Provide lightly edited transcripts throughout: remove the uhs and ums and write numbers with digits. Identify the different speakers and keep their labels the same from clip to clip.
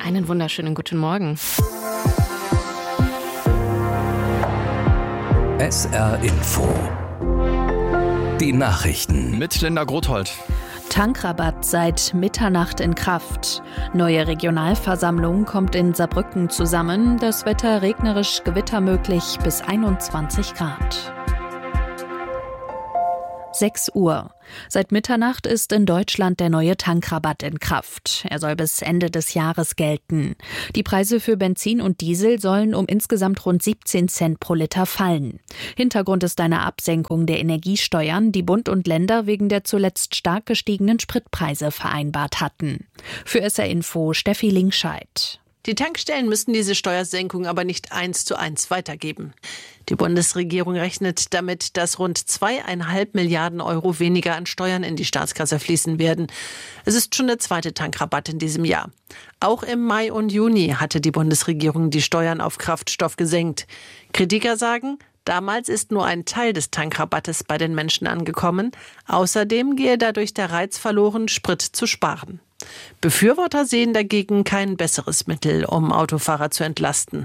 Speaker 1: Einen wunderschönen guten Morgen.
Speaker 2: SR Info. Die Nachrichten.
Speaker 3: Mit Linda Grothold.
Speaker 4: Tankrabatt seit Mitternacht in Kraft. Neue Regionalversammlung kommt in Saarbrücken zusammen. Das Wetter regnerisch, Gewitter möglich bis 21 Grad. 6 Uhr. Seit Mitternacht ist in Deutschland der neue Tankrabatt in Kraft. Er soll bis Ende des Jahres gelten. Die Preise für Benzin und Diesel sollen um insgesamt rund 17 Cent pro Liter fallen. Hintergrund ist eine Absenkung der Energiesteuern, die Bund und Länder wegen der zuletzt stark gestiegenen Spritpreise vereinbart hatten. Für SR Info Steffi Linkscheid.
Speaker 5: Die Tankstellen müssen diese Steuersenkung aber nicht 1:1 weitergeben. Die Bundesregierung rechnet damit, dass rund 2,5 Milliarden Euro weniger an Steuern in die Staatskasse fließen werden. Es ist schon der zweite Tankrabatt in diesem Jahr. Auch im Mai und Juni hatte die Bundesregierung die Steuern auf Kraftstoff gesenkt. Kritiker sagen, damals ist nur ein Teil des Tankrabattes bei den Menschen angekommen. Außerdem gehe dadurch der Reiz verloren, Sprit zu sparen. Befürworter sehen dagegen kein besseres Mittel, um Autofahrer zu entlasten.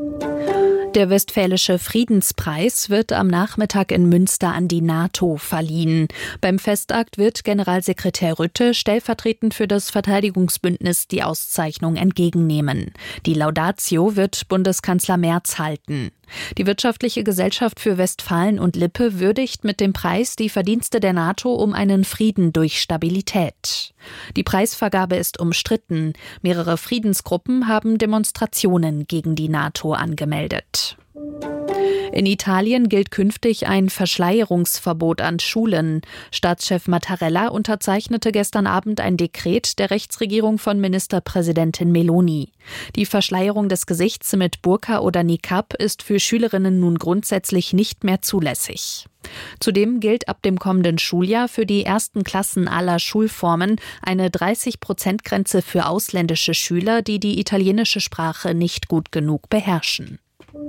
Speaker 4: Der Westfälische Friedenspreis wird am Nachmittag in Münster an die NATO verliehen. Beim Festakt wird Generalsekretär Rutte stellvertretend für das Verteidigungsbündnis die Auszeichnung entgegennehmen. Die Laudatio wird Bundeskanzler Merz halten. Die Wirtschaftliche Gesellschaft für Westfalen und Lippe würdigt mit dem Preis die Verdienste der NATO um einen Frieden durch Stabilität. Die Preisvergabe ist umstritten. Mehrere Friedensgruppen haben Demonstrationen gegen die NATO angemeldet. In Italien gilt künftig ein Verschleierungsverbot an Schulen. Staatschef Mattarella unterzeichnete gestern Abend ein Dekret der Rechtsregierung von Ministerpräsidentin Meloni. Die Verschleierung des Gesichts mit Burka oder Niqab ist für Schülerinnen nun grundsätzlich nicht mehr zulässig. Zudem gilt ab dem kommenden Schuljahr für die ersten Klassen aller Schulformen eine 30%-Grenze für ausländische Schüler, die die italienische Sprache nicht gut genug beherrschen.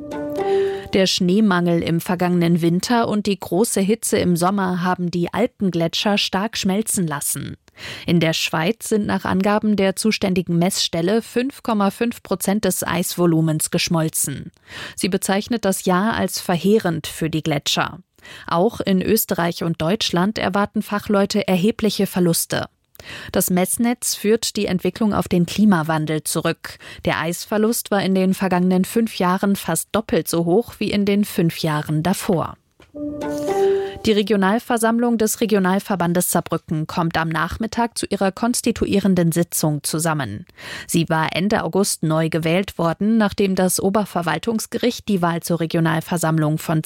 Speaker 4: Der Schneemangel im vergangenen Winter und die große Hitze im Sommer haben die Alpengletscher stark schmelzen lassen. In der Schweiz sind nach Angaben der zuständigen Messstelle 5,5% des Eisvolumens geschmolzen. Sie bezeichnet das Jahr als verheerend für die Gletscher. Auch in Österreich und Deutschland erwarten Fachleute erhebliche Verluste. Das Messnetz führt die Entwicklung auf den Klimawandel zurück. Der Eisverlust war in den vergangenen 5 Jahren fast doppelt so hoch wie in den 5 Jahren davor. Die Regionalversammlung des Regionalverbandes Saarbrücken kommt am Nachmittag zu ihrer konstituierenden Sitzung zusammen. Sie war Ende August neu gewählt worden, nachdem das Oberverwaltungsgericht die Wahl zur Regionalversammlung von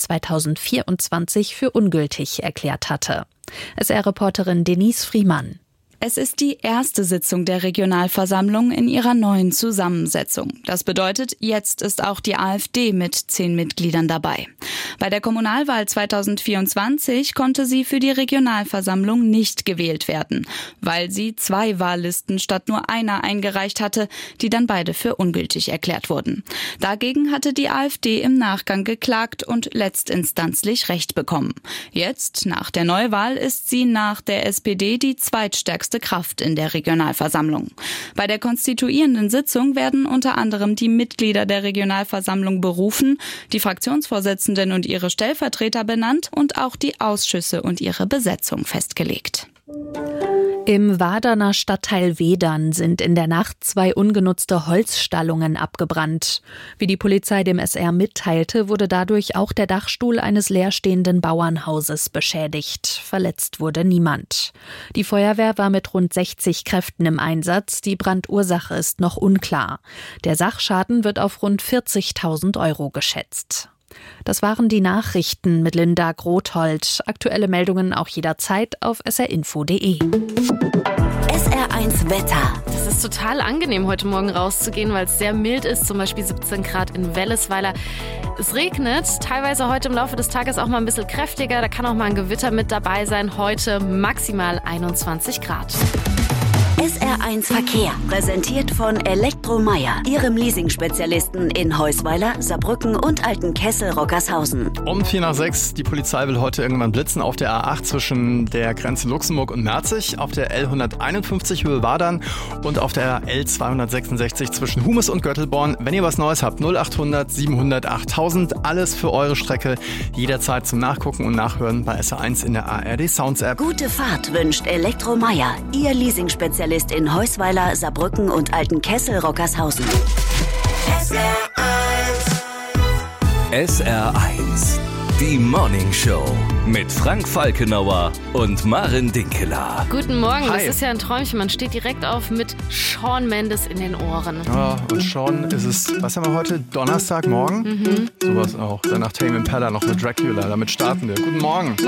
Speaker 4: 2024 für ungültig erklärt hatte. SR-Reporterin Denise Friemann.
Speaker 6: Es ist die erste Sitzung der Regionalversammlung in ihrer neuen Zusammensetzung. Das bedeutet, jetzt ist auch die AfD mit 10 Mitgliedern dabei. Bei der Kommunalwahl 2024 konnte sie für die Regionalversammlung nicht gewählt werden, weil sie 2 Wahllisten statt nur einer eingereicht hatte, die dann beide für ungültig erklärt wurden. Dagegen hatte die AfD im Nachgang geklagt und letztinstanzlich Recht bekommen. Jetzt, nach der Neuwahl, ist sie nach der SPD die zweitstärkste Kraft in der Regionalversammlung. Bei der konstituierenden Sitzung werden unter anderem die Mitglieder der Regionalversammlung berufen, die Fraktionsvorsitzenden und ihre Stellvertreter benannt und auch die Ausschüsse und ihre Besetzung festgelegt.
Speaker 4: Im Waderner Stadtteil Wedern sind in der Nacht 2 ungenutzte Holzstallungen abgebrannt. Wie die Polizei dem SR mitteilte, wurde dadurch auch der Dachstuhl eines leerstehenden Bauernhauses beschädigt. Verletzt wurde niemand. Die Feuerwehr war mit rund 60 Kräften im Einsatz. Die Brandursache ist noch unklar. Der Sachschaden wird auf rund 40.000 Euro geschätzt. Das waren die Nachrichten mit Linda Grothold. Aktuelle Meldungen auch jederzeit auf srinfo.de.
Speaker 1: SR1 Wetter. Das ist total angenehm, heute Morgen rauszugehen, weil es sehr mild ist, zum Beispiel 17 Grad in Wellesweiler. Es regnet, teilweise heute im Laufe des Tages auch mal ein bisschen kräftiger, da kann auch mal ein Gewitter mit dabei sein. Heute maximal 21 Grad.
Speaker 3: SR1 Verkehr, präsentiert von Elektromeier, Ihrem Leasing-Spezialisten in Heusweiler, Saarbrücken und Altenkessel-Rockershausen.
Speaker 7: Um 5:45, die Polizei will heute irgendwann blitzen auf der A8 zwischen der Grenze Luxemburg und Merzig, auf der L151 Höhe Wadern und auf der L266 zwischen Humes und Göttelborn. Wenn ihr was Neues habt, 0800 700 8000, alles für eure Strecke, jederzeit zum Nachgucken und Nachhören bei SR1 in der ARD Sounds App.
Speaker 3: Gute Fahrt wünscht Elektromeier, Ihr Leasing-Spezialist in Heusweiler, Saarbrücken und Altenkessel-Rockershausen.
Speaker 2: SR1, die Morning Show mit Frank Falkenauer und Maren Dinkeler.
Speaker 1: Guten Morgen,
Speaker 7: Hi.
Speaker 1: Das ist ja ein Träumchen. Man steht direkt auf mit Shawn Mendes in den Ohren.
Speaker 7: Ja, und schon ist es, was haben wir heute? Donnerstagmorgen? Sowas auch. Danach Tame Impala noch mit Dracula. Damit starten wir. Guten Morgen.